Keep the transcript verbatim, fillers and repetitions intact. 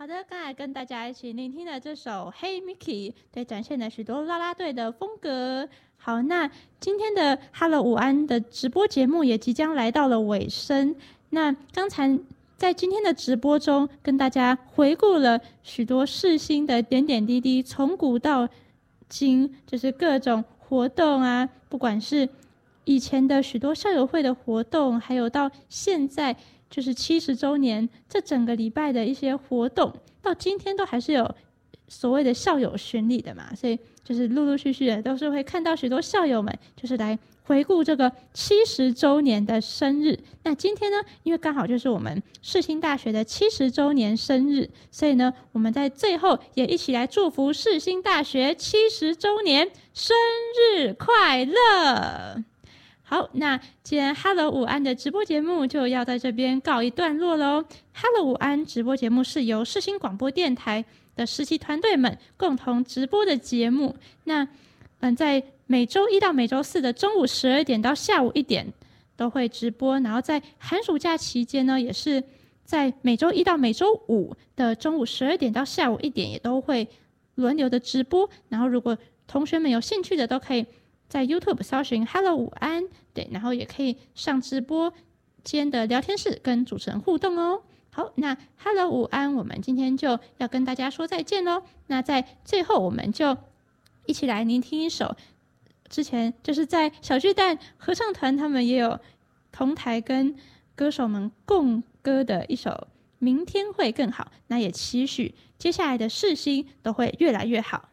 好的，刚才跟大家一起聆听的这首《Hey Mickey》，对，展现了许多啦啦队的风格。好，那今天的 Hello 午安的直播节目也即将来到了尾声。那刚才在今天的直播中，跟大家回顾了许多世新的点点滴滴，从古到今，就是各种活动啊，不管是以前的许多校友会的活动，还有到现在就是七十周年这整个礼拜的一些活动，到今天都还是有所谓的校友巡礼的嘛，所以就是陆陆续续的都是会看到许多校友们就是来回顾这个七十周年的生日。那今天呢，因为刚好就是我们世新大学的七十周年生日，所以呢，我们在最后也一起来祝福世新大学七十周年生日快乐。好，那既然 Hello 午安的直播节目就要在这边告一段落咯。 Hello 午安直播节目是由世新广播电台的实习团队们共同直播的节目。那嗯，在每周一到每周四的中午十二点到下午一点都会直播，然后在寒暑假期间呢，也是在每周一到每周五的中午十二点到下午一点也都会轮流的直播。然后如果同学们有兴趣的，都可以在 YouTube 搜寻 Hello 午安，对，然后也可以上直播间的聊天室跟主持人互动哦。好，那 Hello 午安，我们今天就要跟大家说再见咯。那在最后，我们就一起来聆听一首之前就是在小巨蛋合唱团他们也有同台跟歌手们共歌的一首《明天会更好》，那也期许接下来的世新都会越来越好。